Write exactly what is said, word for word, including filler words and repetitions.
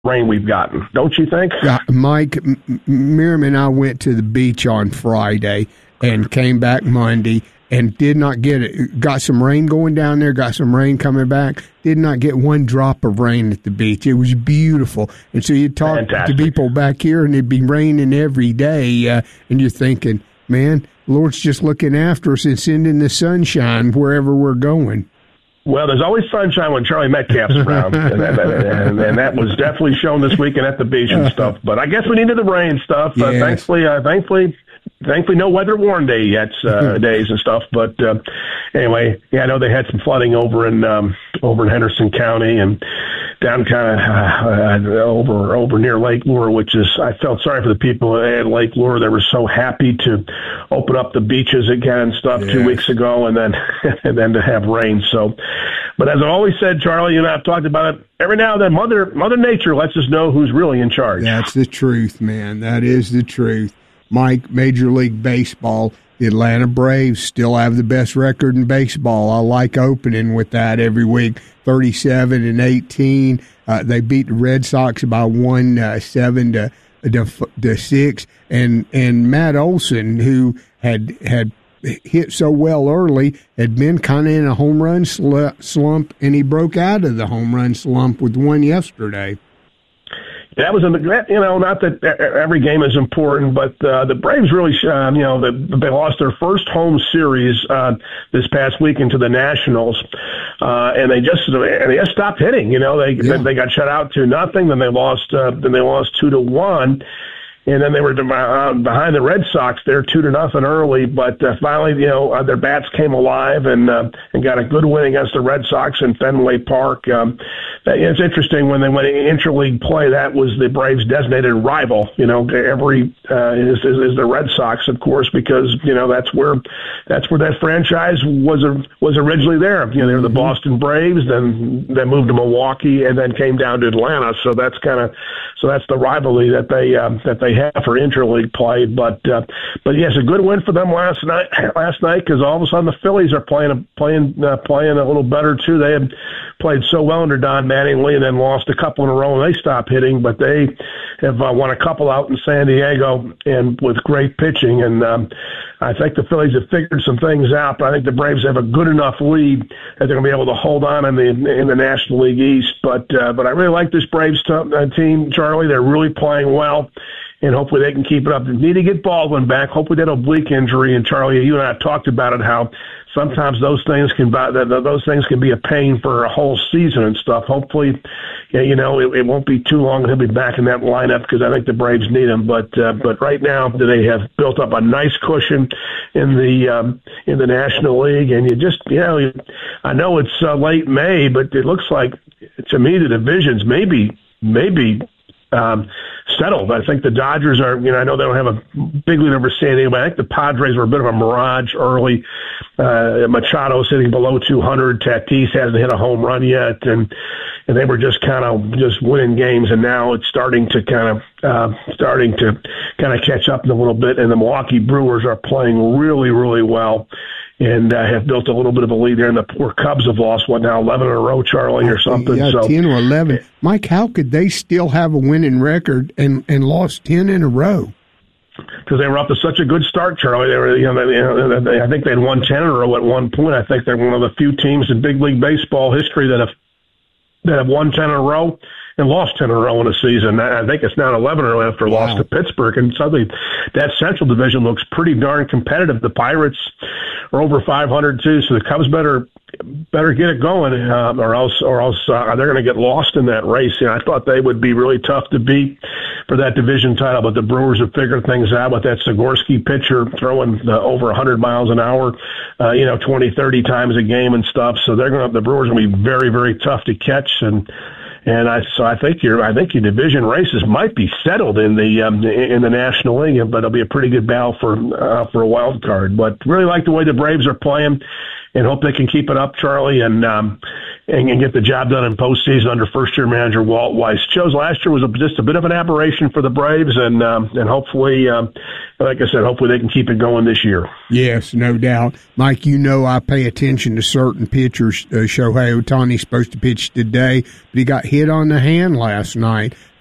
rain we've gotten, don't you think? Yeah, Mike, M- Miriam and I went to the beach on Friday and came back Monday and did not get it. Got some rain going down there, got some rain coming back. Did not get one drop of rain at the beach. It was beautiful. And so you talk Fantastic. to people back here, and it'd be raining every day, uh, and you're thinking, man, Lord's just looking after us and sending the sunshine wherever we're going. Well, there's always sunshine when Charlie Metcalf's around, and, that, and, and that was definitely shown this weekend at the beach and stuff. But I guess we needed the rain stuff. Uh, Yes. Thankfully, uh, thankfully, thankfully, no weather warned day yet, uh, days and stuff. But uh, anyway, yeah, I know they had some flooding over in um, over in Henderson County and down kind of uh, over over near Lake Lure, which is I felt sorry for the people at Lake Lure. They were so happy to open up the beaches again and stuff Yes. two weeks ago, and then and then to have rain. So, but as I always said, Charlie, you and I have talked about it every now and then. Mother Mother Nature lets us know who's really in charge. That's the truth, man. That is the truth. Mike, Major League Baseball, the Atlanta Braves still have the best record in baseball. I like opening with that every week, thirty-seven and eighteen. Uh, they beat the Red Sox by one uh, seven to, to to six, and and Matt Olson, who had had hit so well early, had been kind of in a home run sl- slump, and he broke out of the home run slump with one yesterday. That was, in the, you know, not that every game is important, but uh, the Braves really, um, you know, the, they lost their first home series uh, this past weekend to the Nationals, uh, and they just and they just stopped hitting. You know, they Yeah. they got shut out to nothing, then they lost, uh, then they lost two to one. And then they were uh, behind the Red Sox there, two to nothing early. But uh, finally, you know, uh, their bats came alive and uh, and got a good win against the Red Sox in Fenway Park. Um, it's interesting when they went to interleague play. That was the Braves' designated rival. You know, every uh, is, is is the Red Sox, of course, because you know that's where that's where that franchise was a, was originally there. You know, they were the Boston Braves, then they moved to Milwaukee, and then came down to Atlanta. So that's kind of so that's the rivalry that they um, that they have for interleague play, but uh, but yes, a good win for them last night. Last night, because all of a sudden the Phillies are playing playing uh, playing a little better too. They had played so well under Don Mattingly, and then lost a couple in a row, and they stopped hitting. But they have uh, won a couple out in San Diego, and with great pitching. And um, I think the Phillies have figured some things out. But I think the Braves have a good enough lead that they're going to be able to hold on in the in the National League East. But uh, but I really like this Braves t- uh, team, Charlie. They're really playing well. And hopefully they can keep it up. They need to get Baldwin back. Hopefully that oblique injury. And Charlie, you and I have talked about it, how sometimes those things can those things can be a pain for a whole season and stuff. Hopefully, you know, it, it won't be too long and he'll be back in that lineup because I think the Braves need him. But uh, but right now they have built up a nice cushion in the um, in the National League, and you just you know, I know it's uh, late May, but it looks like to me the divisions maybe maybe. Um, settled. I think the Dodgers are, you know, I know they don't have a big lead over San Diego, but I think the Padres were a bit of a mirage early. Uh, Machado's hitting below two hundred. Tatis hasn't hit a home run yet. And, and they were just kind of just winning games. And now it's starting to kind of, uh, starting to kind of catch up a little bit. And the Milwaukee Brewers are playing really, really well. And uh, have built a little bit of a lead there. And the poor Cubs have lost, what now, eleven in a row, Charlie, or something? Yeah, so, ten or eleven. Mike, how could they still have a winning record and, and lost ten in a row? Because they were up to such a good start, Charlie. They were, you know, they, you know they, I think they'd won ten in a row at one point. I think they're one of the few teams in big league baseball history that have that have won ten in a row and lost ten in a row in a season. I think it's now eleven in a row after a Wow. loss to Pittsburgh. And suddenly that Central Division looks pretty darn competitive. The Pirates are over five hundred too, so the Cubs better better get it going, uh, or else or else uh, they're going to get lost in that race. You know, I thought they would be really tough to beat for that division title, but the Brewers have figured things out with that Sikorsky pitcher throwing uh, over one hundred miles an hour, uh, you know, twenty, thirty times a game and stuff. So they're going to, the Brewers are going to be very, very tough to catch. And And I, so I think your, I think your division races might be settled in the um, in the National League, but it'll be a pretty good battle for uh, for a wild card. But really like the way the Braves are playing, and hope they can keep it up, Charlie, and um, and, and get the job done in postseason under first-year manager Walt Weiss. Chose last year was a, just a bit of an aberration for the Braves, and um, and hopefully, um, like I said, hopefully they can keep it going this year. Yes, no doubt. Mike, you know I pay attention to certain pitchers. Uh, Shohei Ohtani's supposed to pitch today, but he got hit on the hand last night.